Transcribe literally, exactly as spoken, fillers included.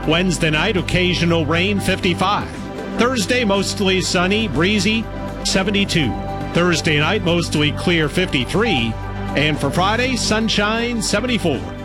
Wednesday night, occasional rain, fifty-five. Thursday, mostly sunny, breezy, seventy-two. Thursday night, mostly clear, fifty-three. And for Friday, sunshine, seventy-four.